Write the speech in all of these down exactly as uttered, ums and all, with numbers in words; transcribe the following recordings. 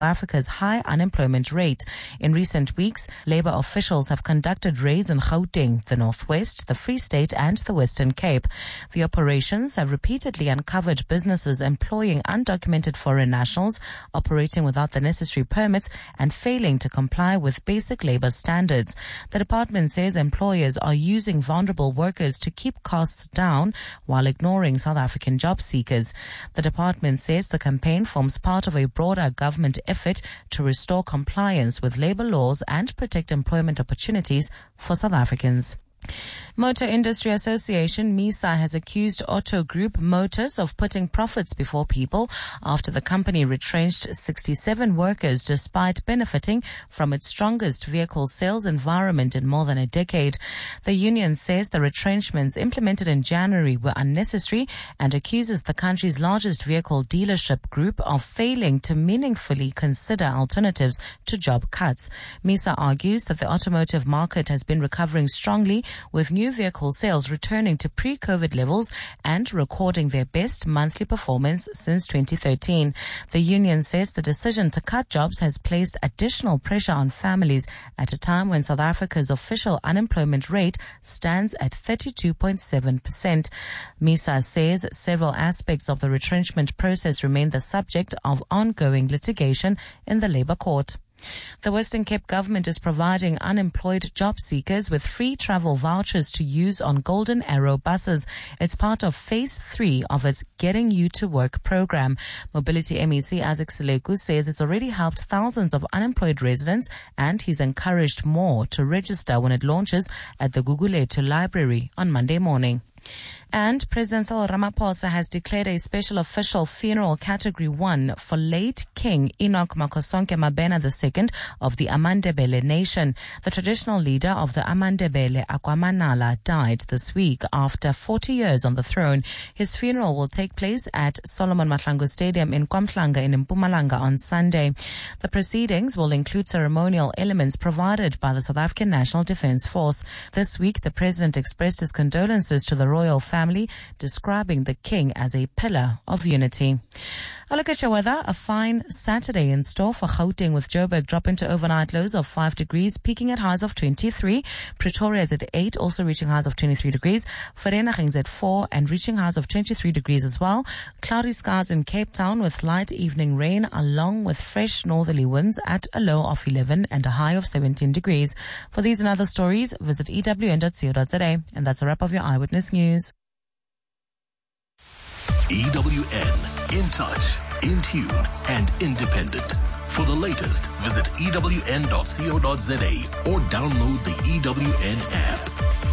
Africa's high unemployment rate. In recent weeks, Labour officials have conducted raids in Gauteng, the Northwest, the Free State and the Western Cape. The operations have repeatedly uncovered businesses employing undocumented foreign nationals, operating without the necessary permits and failing to comply with basic labour standards. The department says employers are using vulnerable workers to keep costs down while ignoring South African job seekers. The department says the campaign forms part of a broader government effort to restore compliance with labour laws and protect employment opportunities for South Africans. Motor Industry Association MISA has accused Auto Group Motors of putting profits before people after the company retrenched sixty-seven workers despite benefiting from its strongest vehicle sales environment in more than a decade. The union says the retrenchments implemented in January were unnecessary and accuses the country's largest vehicle dealership group of failing to meaningfully consider alternatives to job cuts. MISA argues that the automotive market has been recovering strongly, with new vehicle sales returning to pre-COVID levels and recording their best monthly performance since twenty thirteen. The union says the decision to cut jobs has placed additional pressure on families at a time when South Africa's official unemployment rate stands at thirty-two point seven percent. MISA says several aspects of the retrenchment process remain the subject of ongoing litigation in the Labour Court. The Western Cape government is providing unemployed job seekers with free travel vouchers to use on Golden Arrow buses. It's part of phase three of its Getting You to Work program. Mobility M E C Isaac Seleku says it's already helped thousands of unemployed residents, and he's encouraged more to register when it launches at the Gugulethu Library on Monday morning. And President Cyril Ramaphosa has declared a special official funeral category one for late King Enoch Makosonke Mabena the second of the Amandebele nation. The traditional leader of the Amandebele, Akwamanala, died this week after forty years on the throne. His funeral will take place at Solomon Mahlangu Stadium in KwaMhlanga in Mpumalanga on Sunday. The proceedings will include ceremonial elements provided by the South African National Defence Force. This week, the president expressed his condolences to the royal family, describing the king as a pillar of unity. A look at your weather. A fine Saturday in store for Gauteng, with Joburg dropping to overnight lows of five degrees, peaking at highs of twenty-three. Pretoria is at eight, also reaching highs of twenty-three degrees. Vereeniging is at four and reaching highs of twenty-three degrees as well. Cloudy skies in Cape Town with light evening rain along with fresh northerly winds at a low of eleven and a high of seventeen degrees. For these and other stories, visit e w n dot co dot z a. And that's a wrap of your Eyewitness News. E W N, in touch, in tune, and independent. For the latest, visit e w n dot co dot z a or download the E W N app.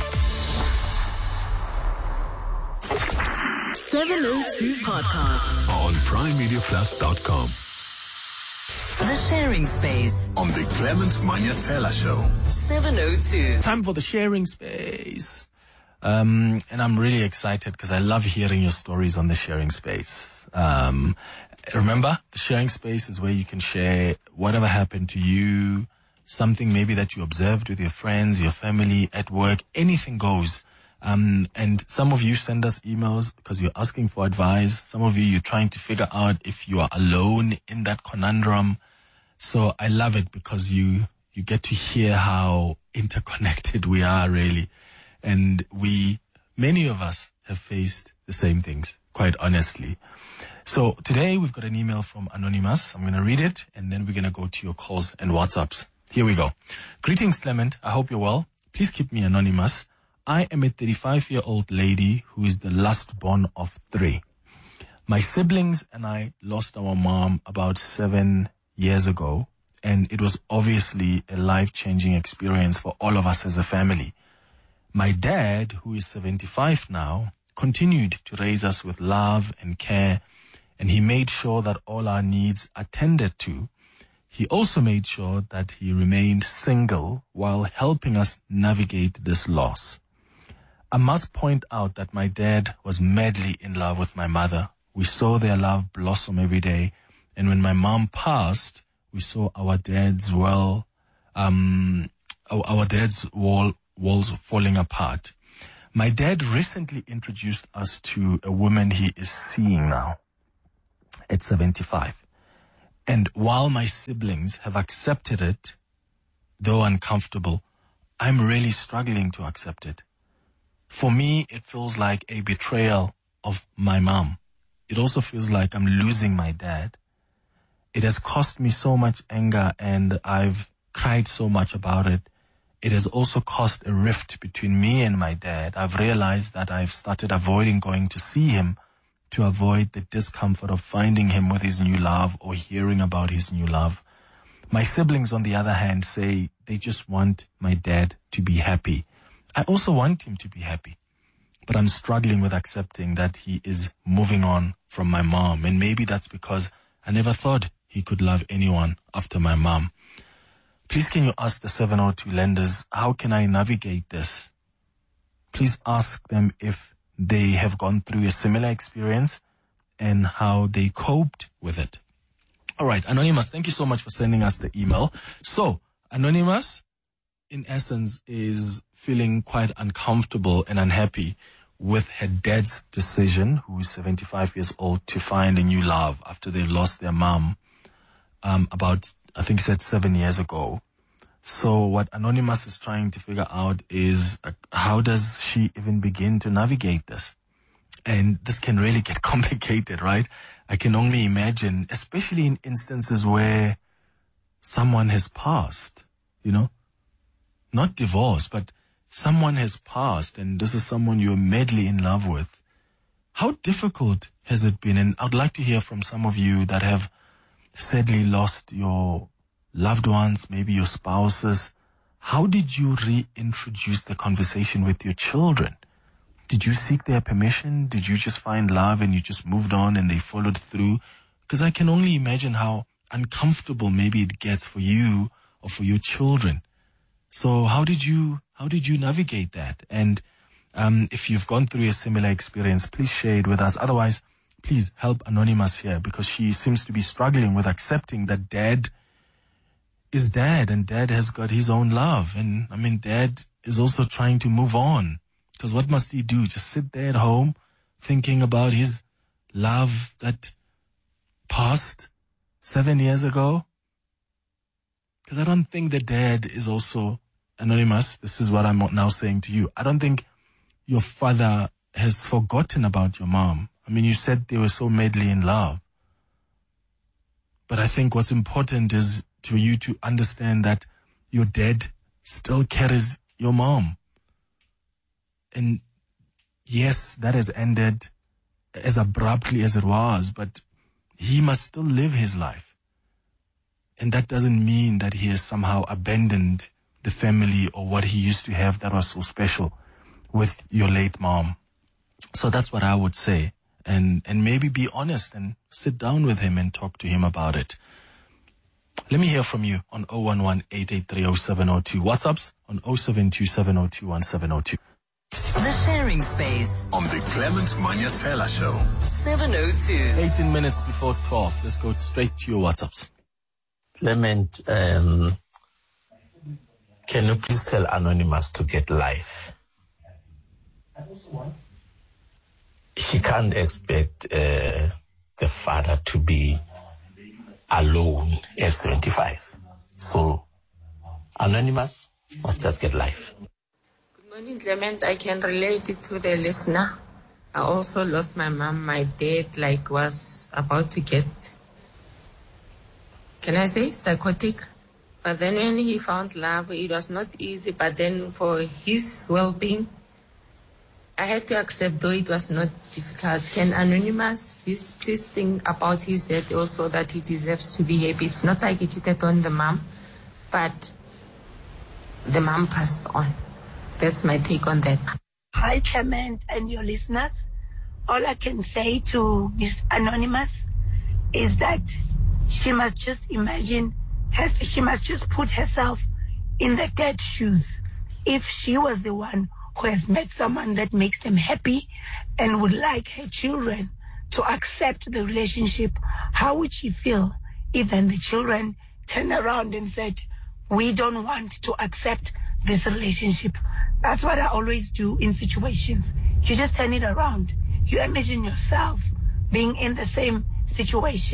seven oh two Podcast On prime media plus dot com. The Sharing Space On the Clement Manyatela Show. seven oh two. Time for the Sharing Space. Um, and I'm really excited because I love hearing your stories on the Sharing Space. Um, remember, the Sharing Space is where you can share whatever happened to you, something maybe that you observed with your friends, your family, at work, anything goes. Um, and some of you send us emails because you're asking for advice. Some of you, you're trying to figure out if you are alone in that conundrum. So I love it because you, you get to hear how interconnected we are, really. And we, many of us have faced the same things, quite honestly. So today we've got an email from Anonymous. I'm going to read it and then we're going to go to your calls and WhatsApps. Here we go. Greetings, Clement. I hope you're well. Please keep me anonymous. I am a thirty-five-year-old lady who is the last born of three. My siblings and I lost our mom about seven years ago, and it was obviously a life-changing experience for all of us as a family. My dad, who is seventy-five now, continued to raise us with love and care, and he made sure that all our needs are tended to. He also made sure that he remained single while helping us navigate this loss. I must point out that my dad was madly in love with my mother. We saw their love blossom every day, and when my mom passed, we saw our dad's well, um, our, our dad's wall. walls falling apart. My dad recently introduced us to a woman he is seeing now at seventy-five. And while my siblings have accepted it, though uncomfortable, I'm really struggling to accept it. For me, it feels like a betrayal of my mom. It also feels like I'm losing my dad. It has cost me so much anger, and I've cried so much about it. It has also caused a rift between me and my dad. I've realized that I've started avoiding going to see him to avoid the discomfort of finding him with his new love or hearing about his new love. My siblings, on the other hand, say they just want my dad to be happy. I also want him to be happy, but I'm struggling with accepting that he is moving on from my mom. And maybe that's because I never thought he could love anyone after my mom. Please can you ask the seven oh two lenders, how can I navigate this? Please ask them if they have gone through a similar experience and how they coped with it. All right, Anonymous, thank you so much for sending us the email. So, Anonymous, in essence, is feeling quite uncomfortable and unhappy with her dad's decision, who is seventy-five years old, to find a new love after they've lost their mom um, about, I think he said seven years ago. So what Anonymous is trying to figure out is uh, how does she even begin to navigate this? And this can really get complicated, right? I can only imagine, especially in instances where someone has passed, you know, not divorced, but someone has passed and this is someone you're madly in love with. How difficult has it been? And I'd like to hear from some of you that have sadly lost your loved ones, maybe your spouses. How did you reintroduce the conversation with your children? Did you seek their permission? Did you just find love and you just moved on and they followed through? Because I can only imagine how uncomfortable maybe it gets for you or for your children. So how did you, how did you navigate that? And um, if you've gone through a similar experience, please share it with us. Otherwise, please help Anonymous here, because she seems to be struggling with accepting that dad is dad and dad has got his own love. And I mean, dad is also trying to move on. Because what must he do? Just sit there at home thinking about his love that passed seven years ago? Because I don't think the dad is also Anonymous. This is what I'm now saying to you. I don't think your father has forgotten about your mom. I mean, you said they were so madly in love. But I think what's important is for you to understand that your dad still carries your mom. And yes, that has ended as abruptly as it was, but he must still live his life. And that doesn't mean that he has somehow abandoned the family or what he used to have that was so special with your late mom. So that's what I would say. And, and maybe be honest and sit down with him and talk to him about it. Let me hear from you on zero one one, eight eight three, zero seven zero two. WhatsApps on zero seven two seven zero two one seven zero two. The Sharing Space on the Clement Manyatela Show. seven oh two. eighteen minutes before twelve. Let's go straight to your WhatsApps. Clement, um, can you please tell Anonymous to get life? She can't expect uh, the father to be alone at seventy-five. So, Anonymous must just get life. Good morning, Clement. I can relate it to the listener. I also lost my mom. My dad, like, was about to get, can I say, psychotic. But then when he found love, it was not easy. But then for his well-being, I had to accept, though it was not difficult. Can Anonymous please, please think about his dad also, that he deserves to be happy? It's not like he cheated on the mom, but the mom passed on. That's my take on that. Hi, Clement and your listeners. All I can say to Miss Anonymous is that she must just imagine, her, she must just put herself in the dad's shoes. If she was the one who has met someone that makes them happy and would like her children to accept the relationship, how would she feel if then the children turn around and said, we don't want to accept this relationship? That's what I always do in situations. You just turn it around. You imagine yourself being in the same situation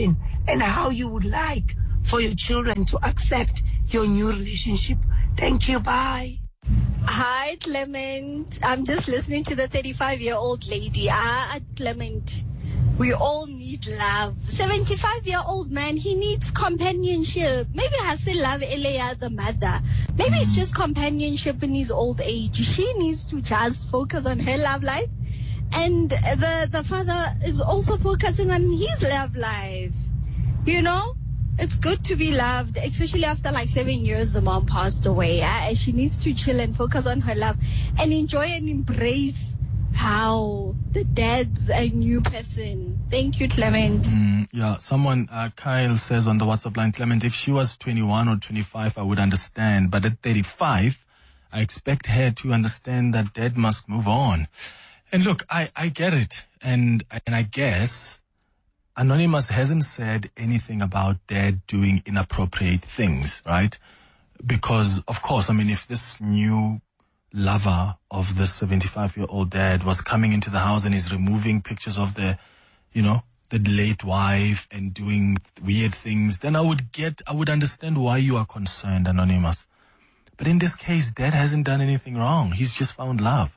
and how you would like for your children to accept your new relationship. Thank you. Bye. Hi, Clement. I'm just listening to the thirty-five-year-old lady. Ah, Clement. We all need love. seventy-five-year-old man, he needs companionship. Maybe I say love Elia, the mother. Maybe it's just companionship in his old age. She needs to just focus on her love life. And the, the father is also focusing on his love life. You know? It's good to be loved, especially after like seven years the mom passed away. Uh, she needs to chill and focus on her love and enjoy and embrace how the dad's a new person. Thank you, Clement. Mm, yeah, someone, uh, Kyle says on the WhatsApp line, Clement, if she was twenty-one or twenty-five, I would understand. But at thirty-five, I expect her to understand that dad must move on. And look, I, I get it. And, and I guess Anonymous hasn't said anything about dad doing inappropriate things, right? Because, of course, I mean, if this new lover of the seventy-five-year-old dad was coming into the house and is removing pictures of the, you know, the late wife and doing weird things, then I would get, I would understand why you are concerned, Anonymous. But in this case, dad hasn't done anything wrong. He's just found love.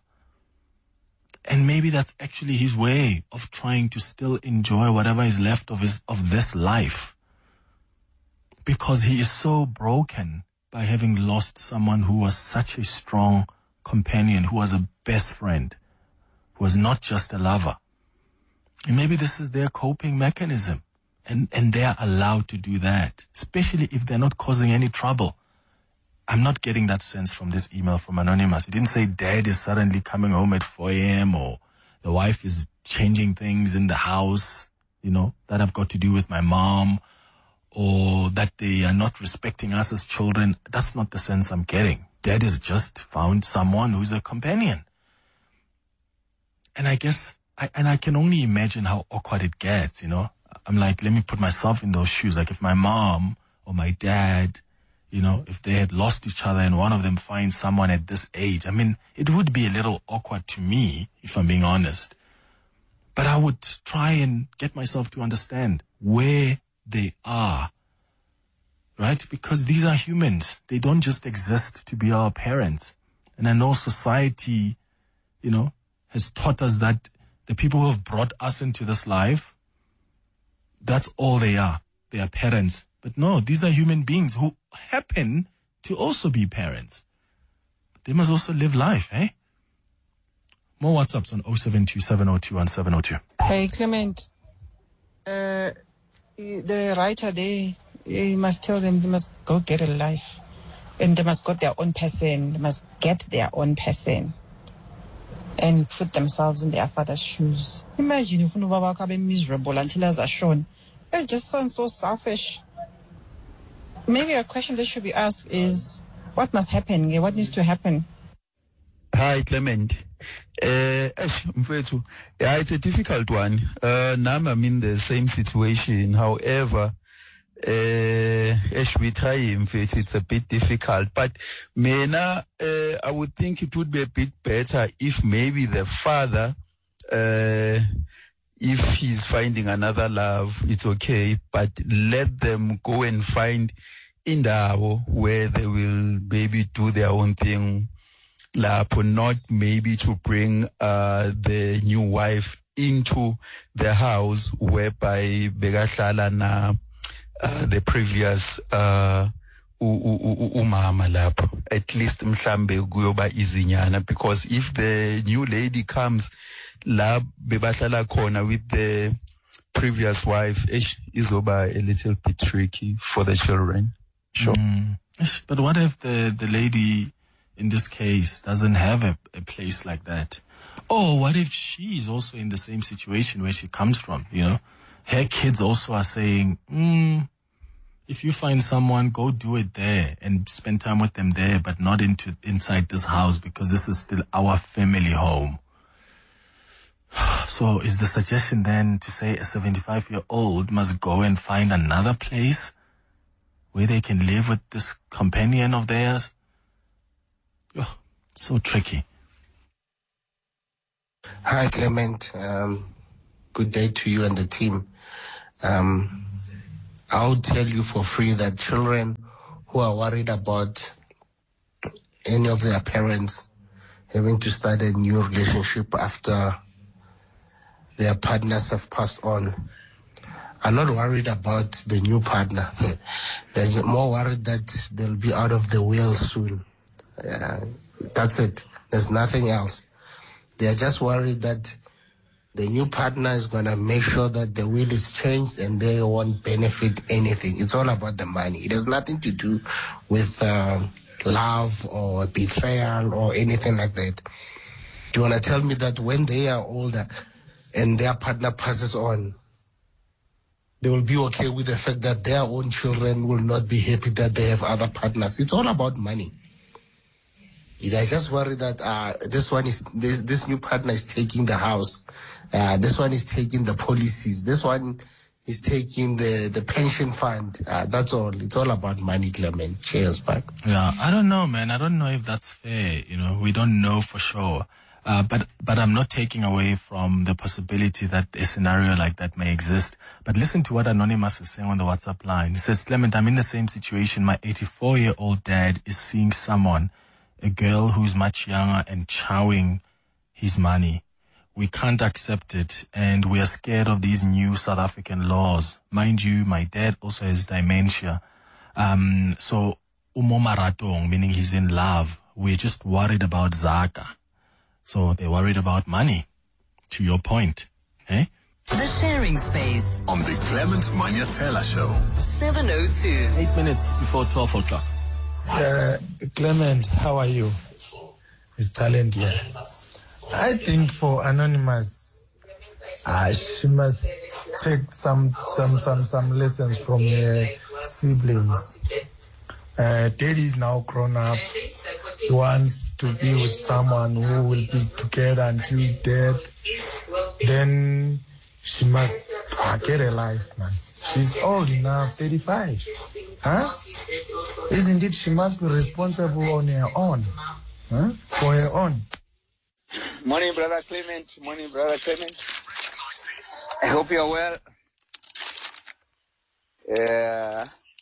And maybe that's actually his way of trying to still enjoy whatever is left of his, of this life. Because he is so broken by having lost someone who was such a strong companion, who was a best friend, who was not just a lover. And maybe this is their coping mechanism. And, and they are allowed to do that, especially if they're not causing any trouble. I'm not getting that sense from this email from Anonymous. He didn't say dad is suddenly coming home at four a.m. or the wife is changing things in the house, you know, that have got to do with my mom, or that they are not respecting us as children. That's not the sense I'm getting. Dad has just found someone who's a companion. And I guess, I, and I can only imagine how awkward it gets, you know. I'm like, let me put myself in those shoes. Like if my mom or my dad, you know, if they had lost each other and one of them finds someone at this age, I mean, it would be a little awkward to me, if I'm being honest. But I would try and get myself to understand where they are, right? Because these are humans. They don't just exist to be our parents. And I know society, you know, has taught us that the people who have brought us into this life, that's all they are. They are parents. But no, these are human beings who happen to also be parents. They must also live life, eh? More WhatsApps on oh seven two seven oh two one seven oh two. Hey, Clement. Uh, the writer, they, they must tell them they must go get a life. And they must get their own person. They must get their own person. And put themselves in their father's shoes. Imagine if Nubaba be miserable until as a shown. It just sounds so selfish. Maybe a question that should be asked is, what must happen? What needs to happen? Hi, Clement. Uh, yeah, it's a difficult one. Uh, now I'm in the same situation. However, uh, as we try, it's a bit difficult. But Mena, uh, I would think it would be a bit better if maybe the father, uh, if he's finding another love, it's okay, but let them go and find indawo where they will maybe do their own thing, lapo, not maybe to bring uh, the new wife into the house whereby begahlala na uh, the previous uh, umama lapho. At least mhlambe kuyoba izinyana, because if the new lady comes la bebahlala khona with the previous wife, izoba a little bit tricky for the children. Sure. Mm. But what if the, the lady in this case doesn't have a, a place like that? Or what if she is also in the same situation where she comes from, you know? Her kids also are saying, mm, if you find someone, go do it there and spend time with them there, but not into inside this house, because this is still our family home. So is the suggestion then to say a seventy-five-year-old must go and find another place where they can live with this companion of theirs? Oh, so tricky. Hi, Clement. Um, good day to you and the team. Um, I would tell you for free that children who are worried about any of their parents having to start a new relationship after their partners have passed on are not worried about the new partner. They're more worried that they'll be out of the will soon. Uh, that's it. There's nothing else. They are just worried that the new partner is going to make sure that the will is changed and they won't benefit anything. It's all about the money. It has nothing to do with uh, love or betrayal or anything like that. Do you want to tell me that when they are older and their partner passes on, they will be okay with the fact that their own children will not be happy that they have other partners? It's all about money. They just worry that uh, this one is this, this new partner is taking the house. Uh, this one is taking the policies. This one is taking the, the pension fund. Uh, that's all. It's all about money, Clement. Cheers, back. Yeah, I don't know, man. I don't know if that's fair. You know, we don't know for sure. Uh, but, but I'm not taking away from the possibility that a scenario like that may exist. But listen to what Anonymous is saying on the WhatsApp line. He says, Clement, I'm in the same situation. My eighty-four-year-old dad is seeing someone, a girl who's much younger and chowing his money. We can't accept it, and we are scared of these new South African laws. Mind you, my dad also has dementia. Um, so, umo maratong, meaning he's in love. We're just worried about Zaka. So they're worried about money, to your point. Eh? The Sharing Space. On the Clement Manyatela Show. seven oh two. Eight minutes before twelve o'clock. Uh, Clement, how are you? It's Talent here. I think for Anonymous, uh, she must take some some some some lessons from her siblings. Uh, Daddy is now grown up. He wants to be with someone who will be together until death. Then she must uh, get a life, man. She's old enough, thirty-five. Huh? Isn't it? She must be responsible on her own. Huh? For her own. Morning, Brother Clement. Morning, Brother Clement. I hope you're well. Uh,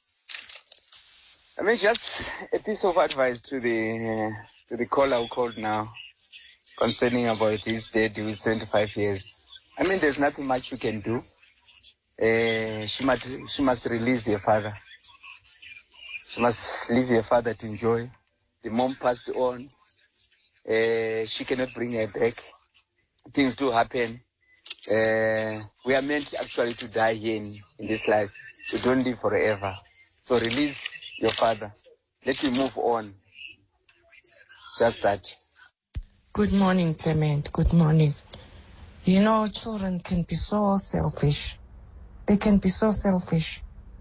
I mean, just a piece of advice to the uh, to the caller who called now concerning about his dad who is seventy-five years. I mean, there's nothing much you can do. Uh, she must she must release her father. She must leave her father to enjoy. The mom passed on. Uh, she cannot bring her back. Things do happen. Uh, we are meant actually to die here in, in this life. We don't live forever. So release your father. Let him move on. Just that. Good morning, Clement. Good morning. You know, children can be so selfish. They can be so selfish.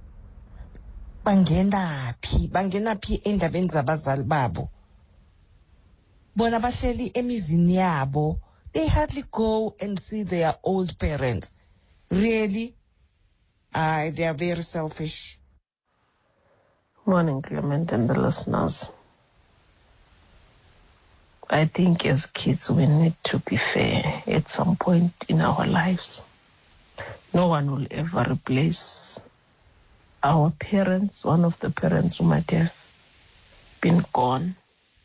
Bangena pi, bangena pi endabeni zabazali babo. Bona bahleli emizini yabo. They hardly go and see their old parents. Really? Uh, they are very selfish. Morning, Clement and the listeners. I think as kids we need to be fair at some point in our lives. No one will ever replace our parents, one of the parents who might have been gone.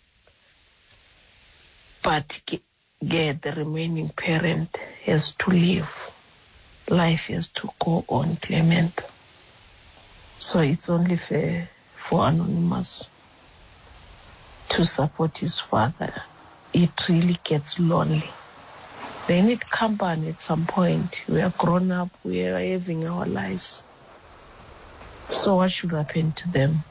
But yeah, the remaining parent has to live. Life has to go on, Clement. So it's only fair for Anonymous to support his father. It really gets lonely. They need company at some point. We are grown up, we are having our lives. So what should happen to them?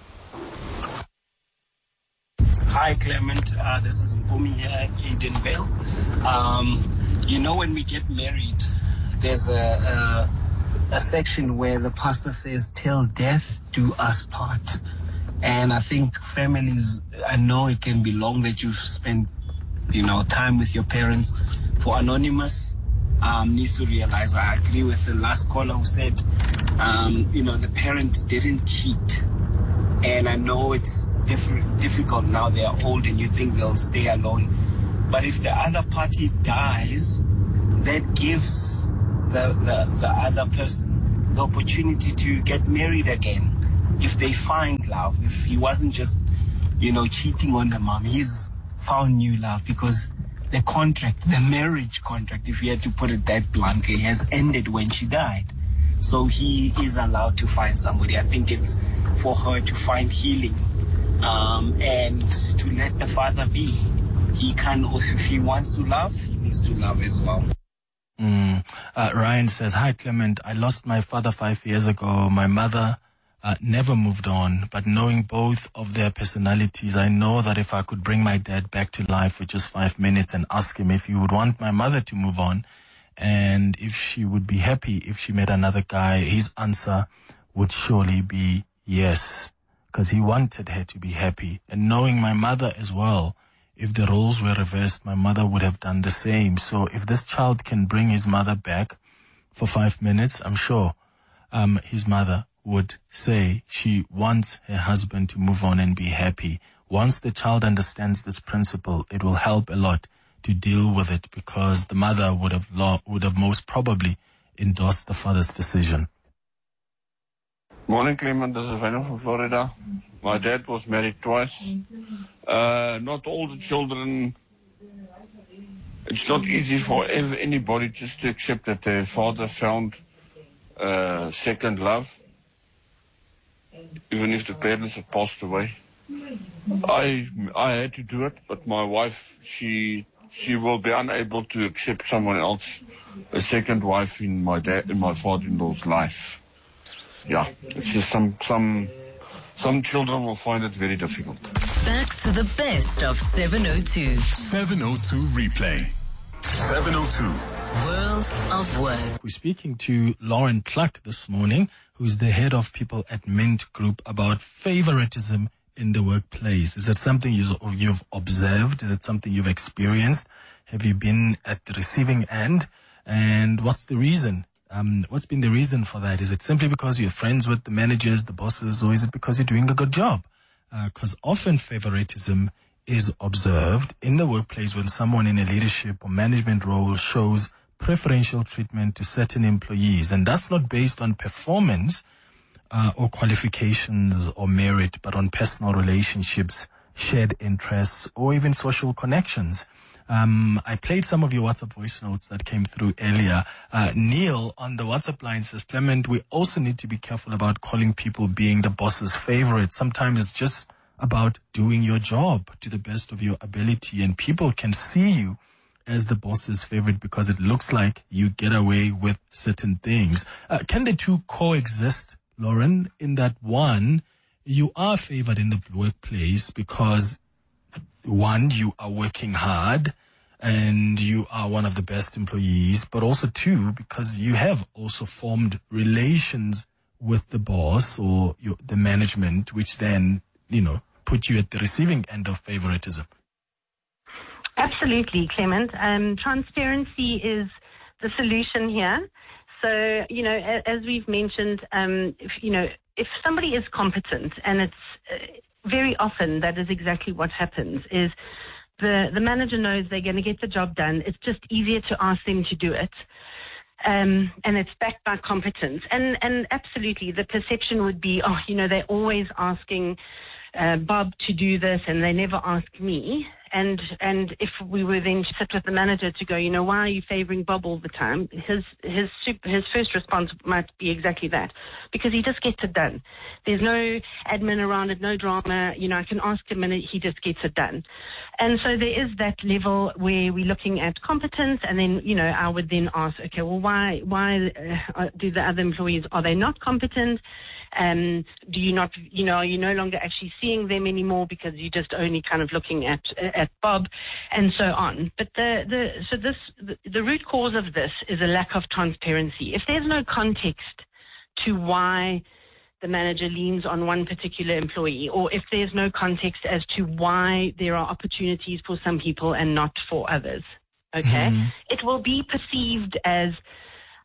Hi, Clement. Uh, this is Mpumi here at Edenvale. Um, you know, when we get married, there's a, a a section where the pastor says, "Till death do us part." And I think families, I know it can be long that you've spent, you know, time with your parents. For Anonymous, um, needs to realize, I agree with the last caller who said, um, you know, the parent didn't cheat. And I know it's diff- difficult now, they are old and you think they'll stay alone. But if the other party dies, that gives the, the, the other person the opportunity to get married again if they find love. If he wasn't just, you know, cheating on the mom, he's found new love because the contract, the marriage contract, if you had to put it that bluntly, has ended when she died. So he is allowed to find somebody. I think it's for her to find healing um, and to let the father be. He can also, if he wants to love, he needs to love as well. Mm. Uh, Ryan says, hi Clement, I lost my father five years ago. My mother uh, never moved on, but knowing both of their personalities, I know that if I could bring my dad back to life for just five minutes and ask him if he would want my mother to move on and if she would be happy if she met another guy, his answer would surely be yes, because he wanted her to be happy. And knowing my mother as well, if the roles were reversed, my mother would have done the same. So if this child can bring his mother back for five minutes, I'm sure um, his mother would say she wants her husband to move on and be happy. Once the child understands this principle, it will help a lot to deal with it because the mother would have lo- would have most probably endorsed the father's decision. Morning, Clement. This is Venom from Florida. My dad was married twice. Uh, not all the children, it's not easy for ev- anybody just to accept that their father found uh, second love, even if the parents had passed away. I I had to do it, but my wife, she she will be unable to accept someone else, a second wife in my dad, in my father-in-law's life. Yeah, it's just some some some children will find it very difficult. Back to the best of seven oh two. seven oh two replay. seven oh two. World of Work. We're speaking to Lauren Cluck this morning, who's the head of people at Mint Group, about favoritism in the workplace. Is it something you've observed? Is it something you've experienced? Have you been at the receiving end? And what's the reason? Um, what's been the reason for that? Is it simply because you're friends with the managers, the bosses, or is it because you're doing a good job? Because uh, often favoritism is observed in the workplace when someone in a leadership or management role shows preferential treatment to certain employees. And that's not based on performance uh, or qualifications or merit, but on personal relationships, shared interests, or even social connections. Um, I played some of your WhatsApp voice notes that came through earlier. Uh, Neil on the WhatsApp line says, Clement, we also need to be careful about calling people being the boss's favorite. Sometimes it's just about doing your job to the best of your ability, and people can see you as the boss's favorite because it looks like you get away with certain things. Uh, can the two coexist, Lauren, in that one, you are favored in the workplace because one, you are working hard and you are one of the best employees, but also two, because you have also formed relations with the boss or your, the management, which then, you know, put you at the receiving end of favoritism. Absolutely, Clement. Um, transparency is the solution here. So, you know, as we've mentioned, um, if, you know, if somebody is competent, and it's uh, very often that is exactly what happens, is the, the manager knows they're going to get the job done. It's just easier to ask them to do it. Um, and it's backed by competence. And, and absolutely, the perception would be, oh, you know, they're always asking uh, Bob to do this and they never ask me. And and if we were then to sit with the manager to go, you know, why are you favoring Bob all the time? His his super, his first response might be exactly that, because he just gets it done. There's no admin around it, no drama. You know, I can ask him and he just gets it done. And so there is that level where we're looking at competence, and then, you know, I would then ask, okay, well, why why uh, do the other employees, are they not competent? Um, do you not, you know, are you no longer actually seeing them anymore because you're just only kind of looking at at Bob, and so on. But the the so this the, the root cause of this is a lack of transparency. If there's no context to why the manager leans on one particular employee, or if there's no context as to why there are opportunities for some people and not for others, okay, mm-hmm. it will be perceived as,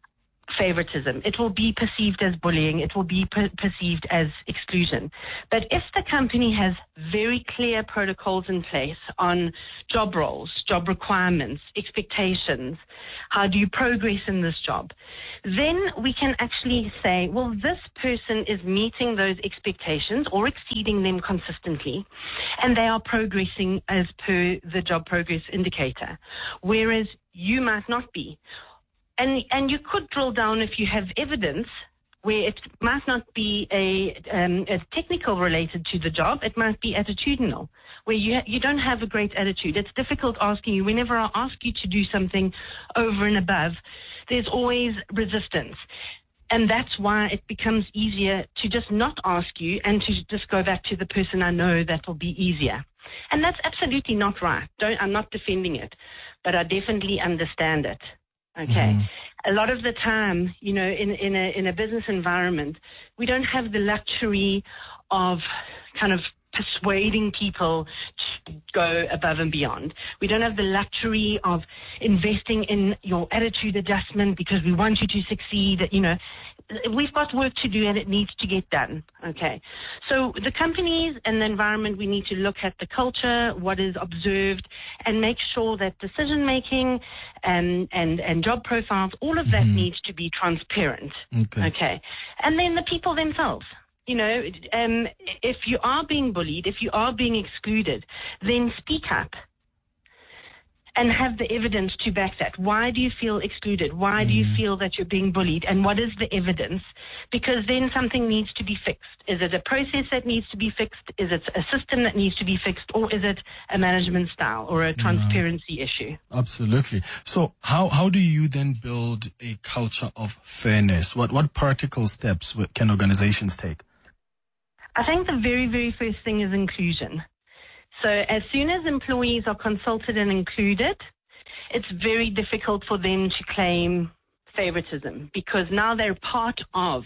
favoritism. It will be perceived as bullying. It will be per- perceived as exclusion. But if the company has very clear protocols in place on job roles, job requirements, expectations, how do you progress in this job, then we can actually say, well, this person is meeting those expectations or exceeding them consistently, and they are progressing as per the job progress indicator, whereas you might not be. And and you could drill down if you have evidence where it might not be a, um, a technical related to the job. It might be attitudinal, where you ha- you don't have a great attitude. It's difficult asking you. Whenever I ask you to do something over and above, there's always resistance. And that's why it becomes easier to just not ask you and to just go back to the person I know that will be easier. And that's absolutely not right. Don't, I'm not defending it, but I definitely understand it. Okay. Mm-hmm. A lot of the time, you know, in, in a in a business environment, we don't have the luxury of kind of persuading people to go above and beyond. We don't have the luxury of investing in your attitude adjustment because we want you to succeed. You know, we've got work to do and it needs to get done. Okay. So the companies and the environment, we need to look at the culture, what is observed, and make sure that decision making and, and, and job profiles, all of that mm-hmm. needs to be transparent. Okay. Okay. And then the people themselves. You know, um, if you are being bullied, if you are being excluded, then speak up and have the evidence to back that. Why do you feel excluded? Why mm. do you feel that you're being bullied? And what is the evidence? Because then something needs to be fixed. Is it a process that needs to be fixed? Is it a system that needs to be fixed? Or is it a management style or a transparency yeah. issue? Absolutely. So how, how do you then build a culture of fairness? What, what practical steps can organizations take? I think the very, very first thing is inclusion. So as soon as employees are consulted and included, it's very difficult for them to claim favoritism because now they're part of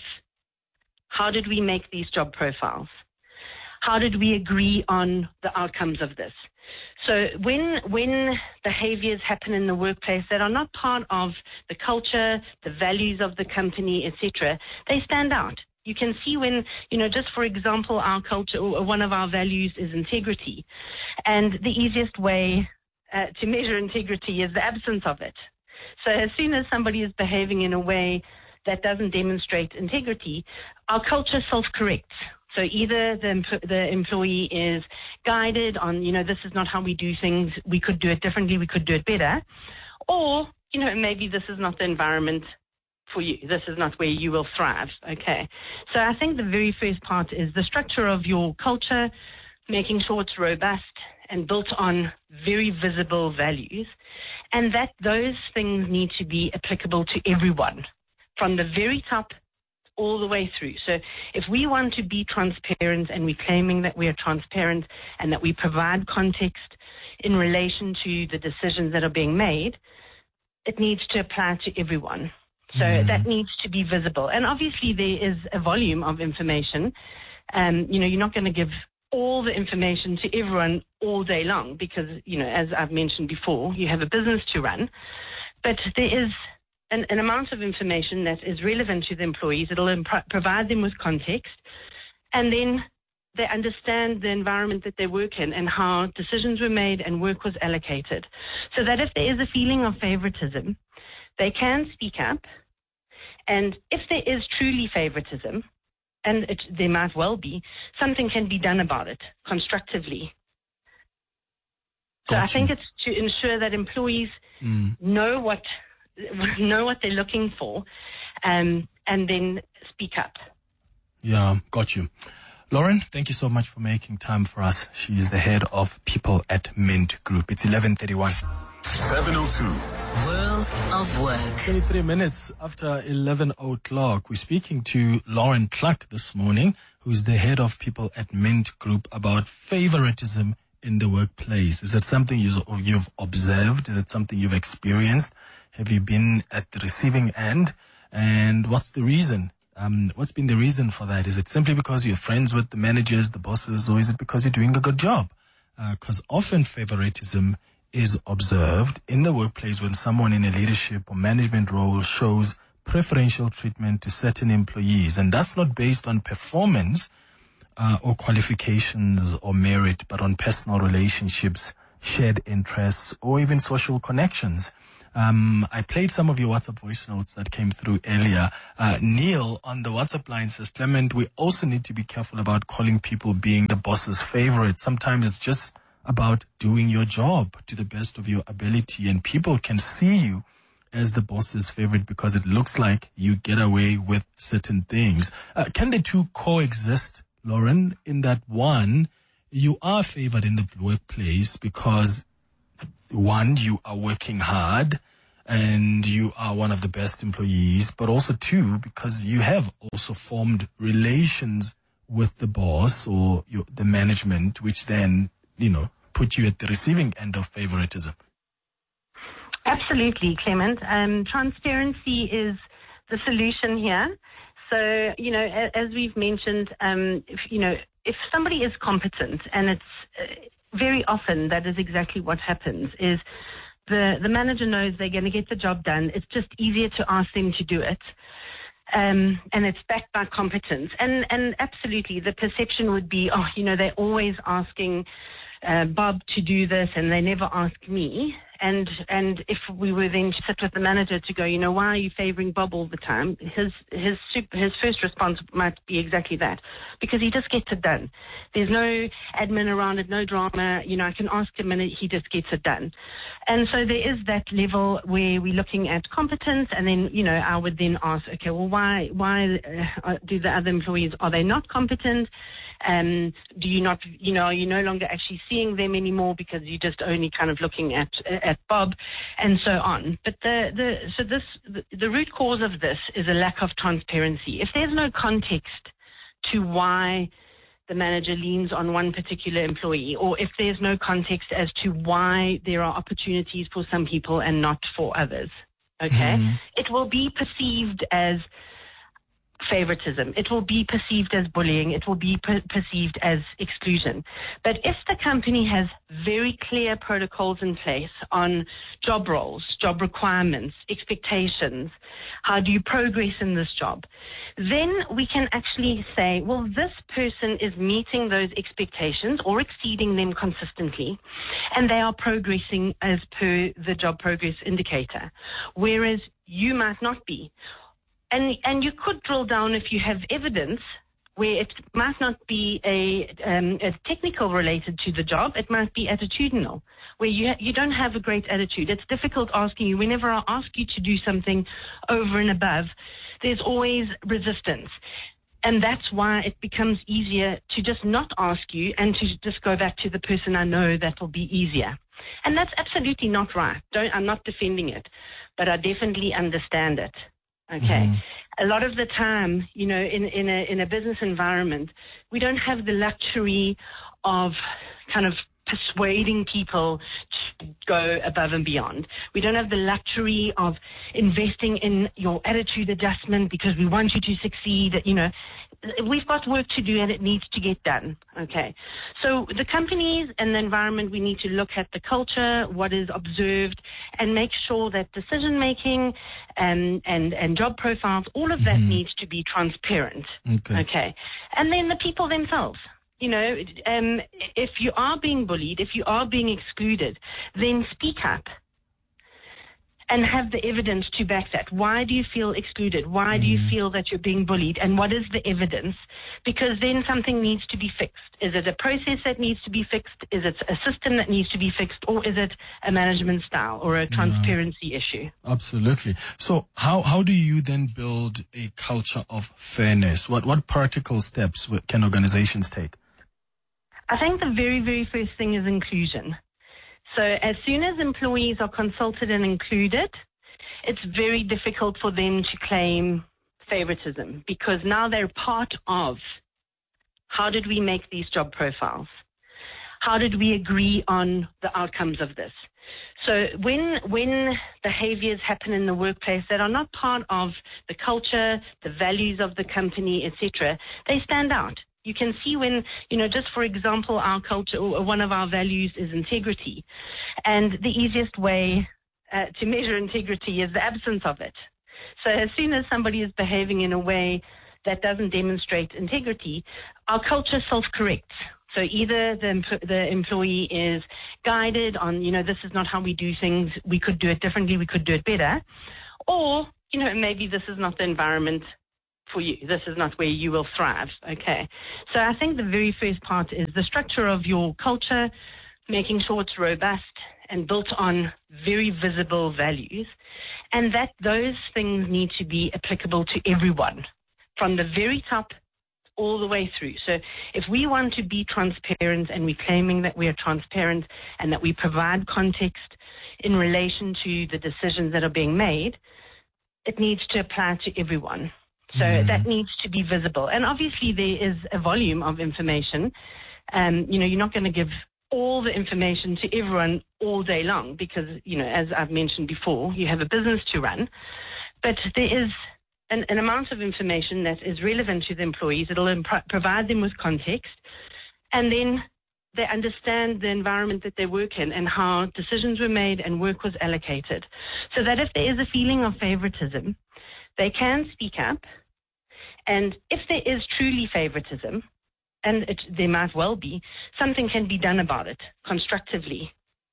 how did we make these job profiles? How did we agree on the outcomes of this? So when when behaviors happen in the workplace that are not part of the culture, the values of the company, et cetera, they stand out. You can see when, you know, just for example, our culture, or one of our values is integrity. And the easiest way uh, to measure integrity is the absence of it. So as soon as somebody is behaving in a way that doesn't demonstrate integrity, our culture self-corrects. So either the, the employee is guided on, you know, this is not how we do things, we could do it differently, we could do it better, or, you know, maybe this is not the environment for you. This is not where you will thrive. Okay. So I think the very first part is the structure of your culture, making sure it's robust and built on very visible values, and that those things need to be applicable to everyone from the very top all the way through. So if we want to be transparent and we're claiming that we are transparent and that we provide context in relation to the decisions that are being made, it needs to apply to everyone. So mm. that needs to be visible. And obviously there is a volume of information. Um, you know, you're not going to give all the information to everyone all day long because, you know, as I've mentioned before, you have a business to run. But there is an, an amount of information that is relevant to the employees. It'll imp- provide them with context. And then they understand the environment that they work in and how decisions were made and work was allocated. So that if there is a feeling of favoritism, they can speak up, and if there is truly favoritism, and it, there might well be, something can be done about it constructively. So gotcha. I think it's to ensure that employees mm. know what know what they're looking for, um, and then speak up. Yeah, got you. Lauren, thank you so much for making time for us. She is the head of people at Mint Group. It's eleven thirty-one. seven oh two. World of Work. twenty-three minutes after eleven o'clock. We're speaking to Lauren Clark this morning, who's the head of people at Mint Group, about favoritism in the workplace. Is it something you've observed? Is it something you've experienced? Have you been at the receiving end? And what's the reason? Um, what's been the reason for that? Is it simply because you're friends with the managers, the bosses, or is it because you're doing a good job? Because uh, often favoritism is observed in the workplace when someone in a leadership or management role shows preferential treatment to certain employees. And that's not based on performance uh, or qualifications or merit, but on personal relationships, shared interests, or even social connections. Um, I played some of your WhatsApp voice notes that came through earlier. Uh, Neil on the WhatsApp line says, Clement, we also need to be careful about calling people being the boss's favorite. Sometimes it's just about doing your job to the best of your ability, and people can see you as the boss's favorite because it looks like you get away with certain things. Uh, can the two coexist, Lauren, in that one, you are favored in the workplace because one, you are working hard and you are one of the best employees, but also two, because you have also formed relations with the boss or your, the management, which then, you know, put you at the receiving end of favoritism. Absolutely, Clement. Um, transparency is the solution here. So, you know, as we've mentioned, um, if, you know, if somebody is competent, and it's uh, very often that is exactly what happens, is the, the manager knows they're going to get the job done. It's just easier to ask them to do it. Um, and it's backed by competence. And, and absolutely, the perception would be, oh, you know, they're always asking uh, Bob to do this and they never ask me. And and if we were then to sit with the manager to go, you know, why are you favoring Bob all the time? His his his first response might be exactly that, because he just gets it done. There's no admin around it, no drama. You know, I can ask him and he just gets it done. And so there is that level where we're looking at competence, and then, you know, I would then ask, okay, well, why why uh, do the other employees, are they not competent? Um, do you not, you know, are you no longer actually seeing them anymore because you're just only kind of looking at at Bob, and so on. But the the so this the, the root cause of this is a lack of transparency. If there's no context to why the manager leans on one particular employee, or if there's no context as to why there are opportunities for some people and not for others, okay, mm-hmm. it will be perceived as favoritism. It will be perceived as bullying. It will be per- perceived as exclusion. But if the company has very clear protocols in place on job roles, job requirements, expectations, how do you progress in this job, then we can actually say, well, this person is meeting those expectations or exceeding them consistently, and they are progressing as per the job progress indicator, whereas you might not be. And and you could drill down if you have evidence where it might not be a, um, a technical related to the job. It might be attitudinal, where you ha- you don't have a great attitude. It's difficult asking you. Whenever I ask you to do something over and above, there's always resistance. And that's why it becomes easier to just not ask you and to just go back to the person I know that will be easier. And that's absolutely not right. Don't, I'm not defending it, but I definitely understand it. Okay. Mm-hmm. A lot of the time, you know, in, in a in a business environment, we don't have the luxury of kind of persuading people to go above and beyond. We don't have the luxury of investing in your attitude adjustment because we want you to succeed. You know, we've got work to do and it needs to get done. Okay. So the companies and the environment, we need to look at the culture, what is observed, and make sure that decision making and, and, and job profiles, all of that mm-hmm. needs to be transparent. Okay. Okay. And then the people themselves. You know, um, if you are being bullied, if you are being excluded, then speak up and have the evidence to back that. Why do you feel excluded? Why mm. do you feel that you're being bullied? And what is the evidence? Because then something needs to be fixed. Is it a process that needs to be fixed? Is it a system that needs to be fixed? Or is it a management style or a transparency yeah. issue? Absolutely. So how, how do you then build a culture of fairness? What, what practical steps can organizations take? I think the very, very first thing is inclusion. So as soon as employees are consulted and included, it's very difficult for them to claim favoritism, because now they're part of how did we make these job profiles? How did we agree on the outcomes of this? So when when behaviors happen in the workplace that are not part of the culture, the values of the company, et cetera, they stand out. You can see when, you know, just for example, our culture, or one of our values is integrity. And the easiest way uh, to measure integrity is the absence of it. So as soon as somebody is behaving in a way that doesn't demonstrate integrity, our culture self-corrects. So either the, the employee is guided on, you know, this is not how we do things, we could do it differently, we could do it better, or, you know, maybe this is not the environment for you, this is not where you will thrive. Okay. So I think the very first part is the structure of your culture, making sure it's robust and built on very visible values, and that those things need to be applicable to everyone, from the very top all the way through. So if we want to be transparent, and we're claiming that we are transparent and that we provide context in relation to the decisions that are being made, it needs to apply to everyone. So mm. that needs to be visible. And obviously there is a volume of information. Um, you know, you're not going to give all the information to everyone all day long because, you know, as I've mentioned before, you have a business to run. But there is An, an amount of information that is relevant to the employees. It'll imp- provide them with context, and then they understand the environment that they work in and how decisions were made and work was allocated. So that if there is a feeling of favoritism, they can speak up. And if there is truly favoritism, and it, there might well be, something can be done about it constructively.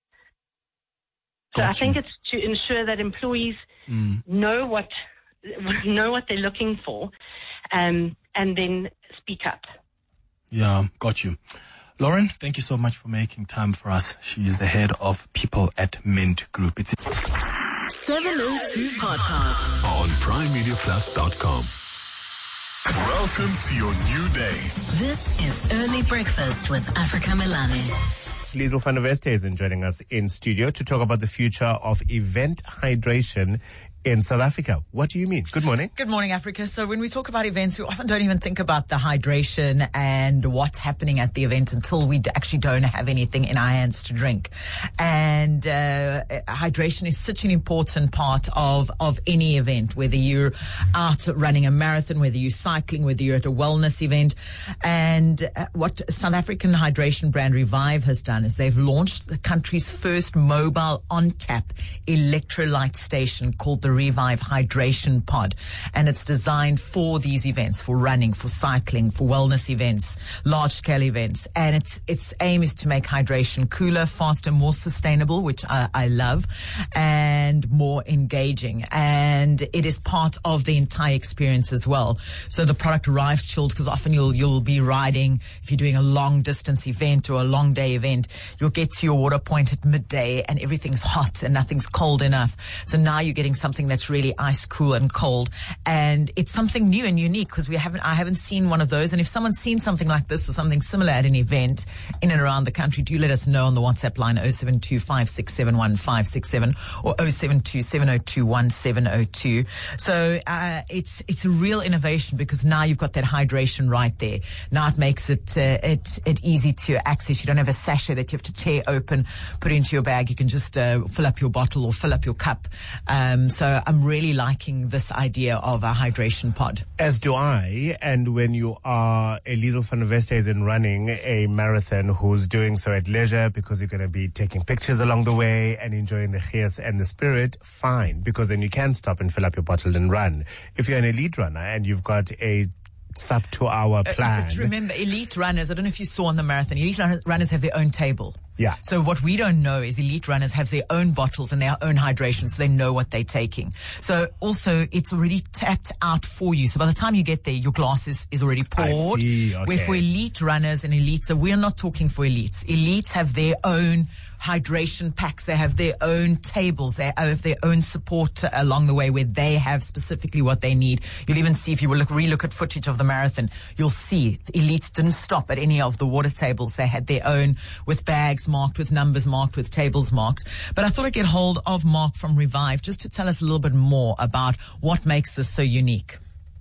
So gotcha. I think it's to ensure that employees mm. know what know what they're looking for, um, and then speak up. Yeah, got you. Lauren, thank you so much for making time for us. She is the head of people at Mint Group. It's seven oh two podcast on prime media plus dot com. Welcome to your new day. This is Early Breakfast with Africa Melane. Liesl van der Westhuizen is joining us in studio to talk about the future of event hydration in South Africa. What do you mean? Good morning. Good morning, Africa. So when we talk about events, we often don't even think about the hydration and what's happening at the event until we actually don't have anything in our hands to drink. And uh, hydration is such an important part of, of any event, whether you're out running a marathon, whether you're cycling, whether you're at a wellness event. And uh, what South African hydration brand Revive has done is they've launched the country's first mobile on-tap electrolyte station called the Revive Hydration Pod, and it's designed for these events, for running, for cycling, for wellness events, large-scale events, and its its aim is to make hydration cooler, faster, more sustainable, which I, I love, and more engaging, and it is part of the entire experience as well. So the product arrives chilled, because often you'll you'll be riding, if you're doing a long distance event or a long day event, you'll get to your water point at midday and everything's hot and nothing's cold enough. So now you're getting something that's really ice cool and cold, and it's something new and unique, because we haven't I haven't seen one of those. And if someone's seen something like this or something similar at an event in and around the country, do let us know on the WhatsApp line oh seven two, five six seven one, five six seven or oh seven two, seven oh two, one seven oh two. So uh, it's it's a real innovation, because now you've got that hydration right there. Now it makes it uh, it it easy to access. You don't have a sachet that you have to tear open, put into your bag. You can just uh, fill up your bottle or fill up your cup. Um, so I'm really liking this idea of a hydration pod. As do I. And when you are a Liesl van der Westhuizen running a marathon who's doing so at leisure because you're going to be taking pictures along the way and enjoying the gees and the spirit, fine, because then you can stop and fill up your bottle and run. If you're an elite runner and you've got a sub two hour plan. Uh, but remember, elite runners, I don't know if you saw on the marathon, elite runners have their own table. Yeah. So what we don't know is elite runners have their own bottles and their own hydration, so they know what they're taking. So also, it's already tapped out for you. So by the time you get there, your glass is, is already poured. I see. Okay. Where for elite runners and elites, so we're not talking for elites. Elites have their own hydration packs. They have their own tables. They have their own support uh, along the way, where they have specifically what they need. You'll even see, if you will look, relook at footage of the marathon, you'll see the elites didn't stop at any of the water tables. They had their own, with bags marked, with numbers marked, with tables marked. But I thought I'd get hold of Mark from Revive just to tell us a little bit more about what makes this so unique.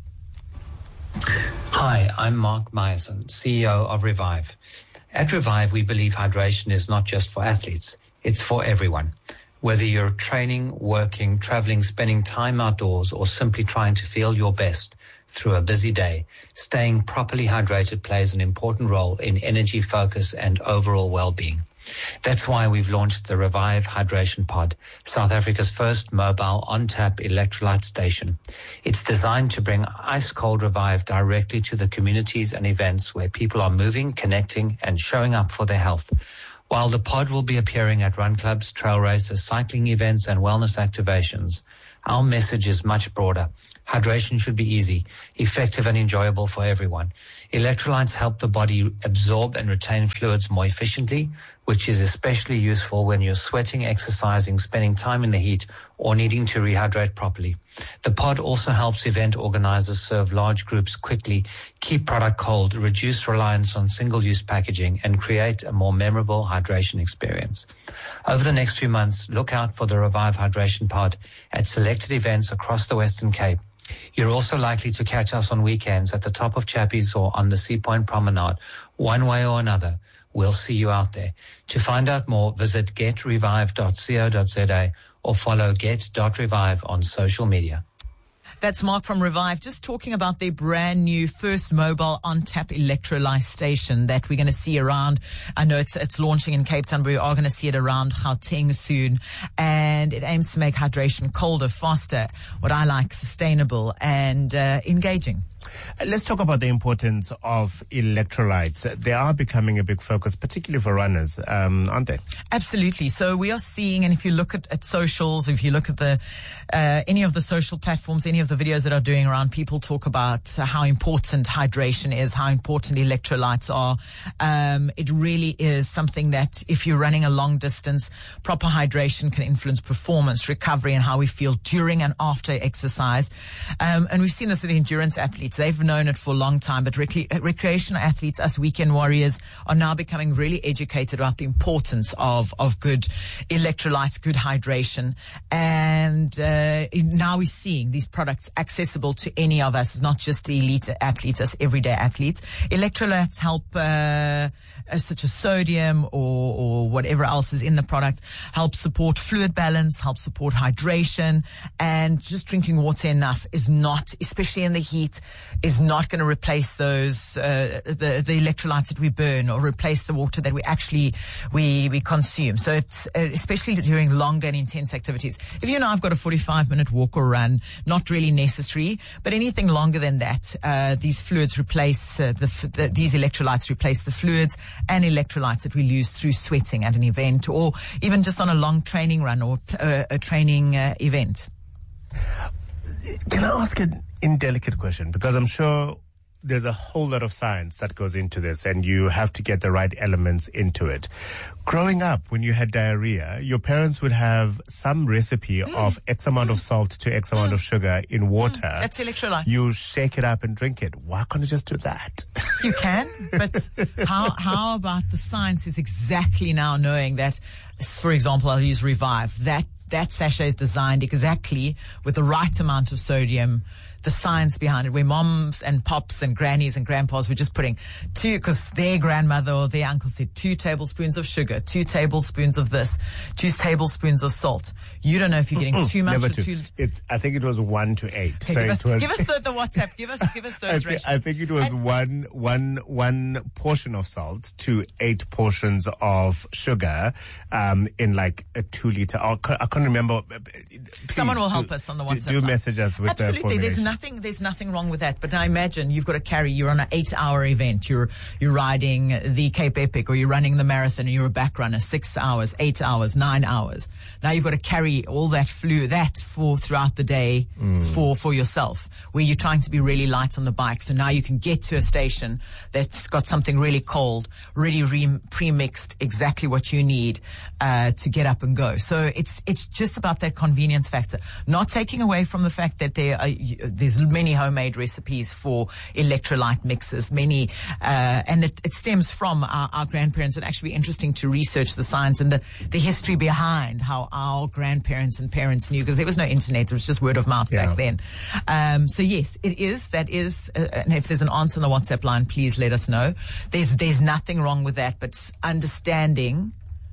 Hi, I'm Mark Meyerson, C E O of Revive. At Revive, we believe hydration is not just for athletes, it's for everyone. Whether you're training, working, traveling, spending time outdoors, or simply trying to feel your best through a busy day, staying properly hydrated plays an important role in energy, focus, and overall well-being. That's why we've launched the Revive Hydration Pod, South Africa's first mobile on-tap electrolyte station. It's designed to bring ice-cold Revive directly to the communities and events where people are moving, connecting, and showing up for their health. While the pod will be appearing at run clubs, trail races, cycling events, and wellness activations, our message is much broader. Hydration should be easy, effective, and enjoyable for everyone. Electrolytes help the body absorb and retain fluids more efficiently, which is especially useful when you're sweating, exercising, spending time in the heat, or needing to rehydrate properly. The pod also helps event organizers serve large groups quickly, keep product cold, reduce reliance on single-use packaging, and create a more memorable hydration experience. Over the next few months, look out for the Revive Hydration Pod at selected events across the Western Cape. You're also likely to catch us on weekends at the top of Chappies or on the Sea Point Promenade. One way or another, we'll see you out there. To find out more, visit get revive dot co dot za or follow get dot revive on social media. That's Mark from Revive, just talking about their brand new first mobile on-tap electrolyte station that we're going to see around. I know it's it's launching in Cape Town, but we are going to see it around Gauteng soon. And it aims to make hydration colder, faster, what I like, sustainable and uh, engaging. Let's talk about the importance of electrolytes. They are becoming a big focus, particularly for runners, um, aren't they? Absolutely. So we are seeing, and if you look at, at socials, if you look at the uh, any of the social platforms, any of the videos that are doing around, people talk about uh, how important hydration is, how important electrolytes are. Um, it really is something that if you're running a long distance, proper hydration can influence performance, recovery, and how we feel during and after exercise. Um, and we've seen this with the endurance athletes. They've known it for a long time, but rec- recreational athletes, us weekend warriors, are now becoming really educated about the importance of, of good electrolytes, good hydration. And uh, now we're seeing these products accessible to any of us, not just the elite athletes, as everyday athletes. Electrolytes help, uh, uh, such as sodium or, or whatever else is in the product, help support fluid balance, help support hydration, and just drinking water enough is not, especially in the heat, is not going to replace those uh, the the electrolytes that we burn or replace the water that we actually we we consume. So it's uh, especially during longer and intense activities. If you know I've got a forty-five minute walk or run, not really necessary, but anything longer than that, uh, these fluids replace uh, the, the these electrolytes replace the fluids and electrolytes that we lose through sweating at an event or even just on a long training run or uh, a training uh, event. Can I ask an indelicate question? Because I'm sure there's a whole lot of science that goes into this and you have to get the right elements into it. Growing up, when you had diarrhea, your parents would have some recipe mm. of X amount of salt to X amount mm. of sugar in water. Mm. That's electrolytes. You shake it up and drink it. Why can't you just do that? You can, but how how about the science is exactly now knowing that, for example, I'll use Revive, that that sachet is designed exactly with the right amount of sodium, the science behind it, where moms and pops and grannies and grandpas were just putting two, because their grandmother or their uncle said two tablespoons of sugar, two tablespoons of this, two tablespoons of salt. You don't know if you're getting Mm-mm, too much never or two. too. It's, I think it was one to eight. Okay, so give, us, it was give us the, the WhatsApp. Give us, give us those I, th- ratios. I think it was and, one, one, one portion of salt to eight portions of sugar, um, in like a two liter. I can't remember. Please, someone will do, help us on the WhatsApp. Do, do message us with Absolutely. the formulation. There's nothing. There's nothing wrong with that. But now imagine you've got to carry. You're on an eight-hour event. You're you're riding the Cape Epic, or you're running the marathon, and you're a back runner. Six hours, eight hours, nine hours. Now you've got to carry all that flu that for throughout the day mm. for for yourself. Where you're trying to be really light on the bike. So now you can get to a station that's got something really cold, really re- pre-mixed, exactly what you need uh, to get up and go. So it's it's just about that convenience factor. Not taking away from the fact that there are, there's many homemade recipes for electrolyte mixes, many, uh, and it, it stems from our, our grandparents. It'd actually be interesting to research the science and the, the history behind how our grandparents and parents knew, because there was no internet. It was just word of mouth yeah. back then. Um, so yes, it is, that is, uh, and if there's an answer on the WhatsApp line, please let us know. There's, there's nothing wrong with that, but understanding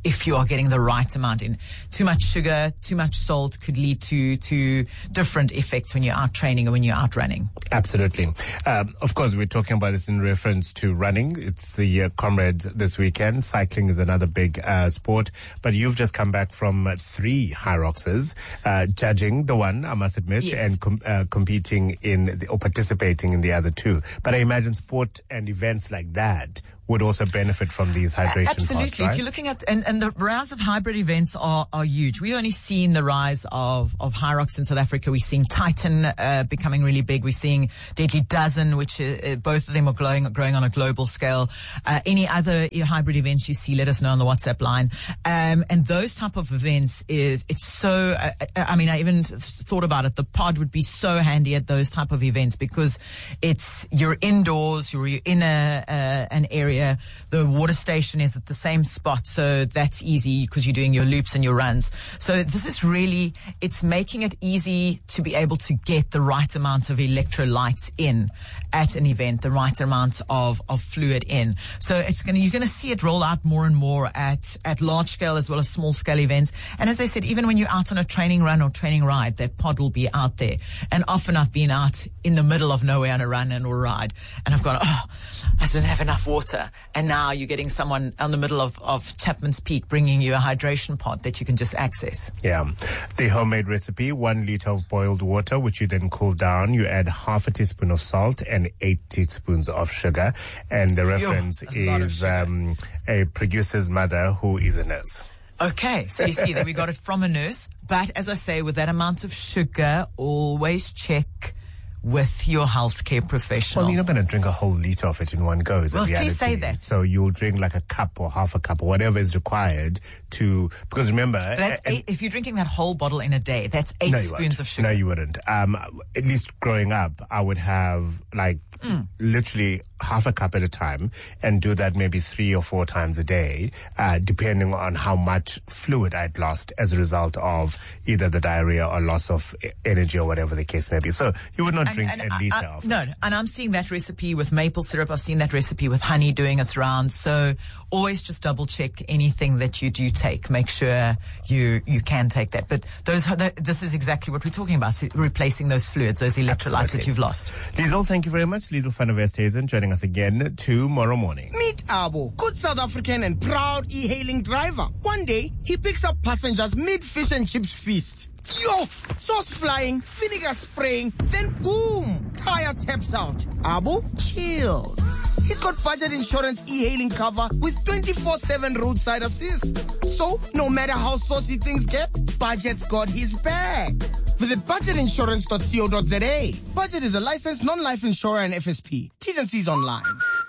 if you are getting the right amount in. Too much sugar, too much salt could lead to, to different effects when you're out training or when you're out running. Absolutely. Um, of course, we're talking about this in reference to running. It's the uh, Comrades this weekend. Cycling is another big uh, sport. But you've just come back from uh, three Hyroxes, uh, judging the one, I must admit, Yes. and com- uh, competing in the, or participating in the other two. But I imagine sport and events like that would also benefit from these hydration Absolutely. pods, right? If you're looking at, and, and the rise of hybrid events are, are huge. We've only seen the rise of, of Hyrox in South Africa. We're seeing Titan uh, becoming really big. We're seeing Deadly Dozen, which uh, both of them are growing, growing on a global scale. Uh, any other hybrid events you see, let us know on the WhatsApp line. Um, and those type of events is, it's so, uh, I mean, I even thought about it. The pod would be so handy at those type of events because it's, you're indoors, you're in a, uh, an area. The water station is at the same spot, so that's easy because you're doing your loops and your runs. So this is really, it's making it easy to be able to get the right amount of electrolytes in at an event, the right amount of, of fluid in. So it's going to, you're going to see it roll out more and more at, at large scale as well as small scale events. And as I said, even when you're out on a training run or training ride, that pod will be out there. And often I've been out in the middle of nowhere on a run and or ride, and I've gone, oh, I don't have enough water. And now you're getting someone on the middle of, of Chapman's Peak bringing you a hydration pod that you can just access. Yeah. The homemade recipe, one liter of boiled water, which you then cool down. You add half a teaspoon of salt and eight teaspoons of sugar. And the reference Yo, is um, a producer's mother who is a nurse. Okay, so you see that we got it from a nurse. But as I say, with that amount of sugar, always check with your healthcare professional. Well, you're not going to drink a whole liter of it in one go, is Well, a reality. please say that. So you'll drink like a cup or half a cup or whatever is required to, because remember... That's uh, eight, if you're drinking that whole bottle in a day, that's eight no, you spoons won't. of sugar. No, you wouldn't. Um, at least growing up, I would have like mm. literally half a cup at a time and do that maybe three or four times a day, uh, depending on how much fluid I'd lost as a result of either the diarrhea or loss of energy or whatever the case may be. So you would not And- drink and a I- liter I- of No, it. and I'm seeing that recipe with maple syrup. I've seen that recipe with honey doing its rounds. So always just double check anything that you do take. Make sure you you can take that. But those this is exactly what we're talking about, so replacing those fluids, those electrolytes Absolutely. that you've lost. Liesel, thank you very much. Liesel van der Westhuizen joining us again tomorrow morning. Meet Abo, good South African and proud e-hailing driver. One day, he picks up passengers mid-fish and chips feast. Yo, sauce flying, vinegar spraying, then boom, tire taps out. Abo, chill. He's got budget insurance e-hailing cover with twenty-four seven roadside assist. So, no matter how saucy things get, Budget's got his back. Visit budget insurance dot co dot za. Budget is a licensed non-life insurer and F S P. T's and C's online.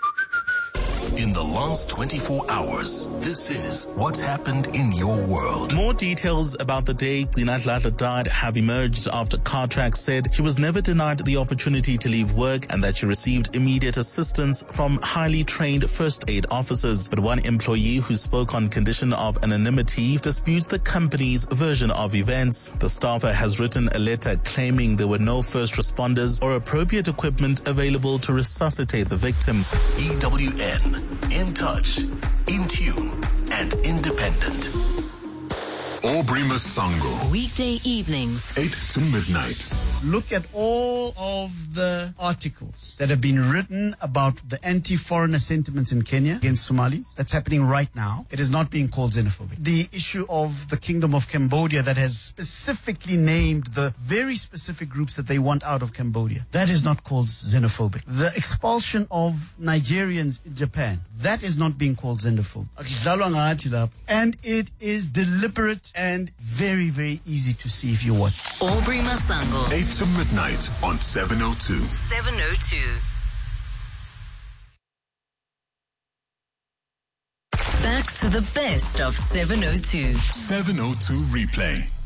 In the last twenty-four hours, this is what's happened in your world. More details about the day Gcina Dladla died have emerged after Cartrack said she was never denied the opportunity to leave work and that she received immediate assistance from highly trained first aid officers. But one employee who spoke on condition of anonymity disputes the company's version of events. The staffer has written a letter claiming there were no first responders or appropriate equipment available to resuscitate the victim. E W N. In touch, in tune, and independent. Aubrey Masango. Weekday evenings. eight to midnight. Look at all of the articles that have been written about the anti-foreigner sentiments in Kenya against Somalis. That's happening right now. It is not being called xenophobic. The issue of the Kingdom of Cambodia that has specifically named the very specific groups that they want out of Cambodia. That is not called xenophobic. The expulsion of Nigerians in Japan. That is not being called xenophobic. And it is deliberate and very, very easy to see if you watch. Aubrey Masango. eight to midnight on seven oh two. seven oh two. Back to the best of seven oh two. seven oh two replay.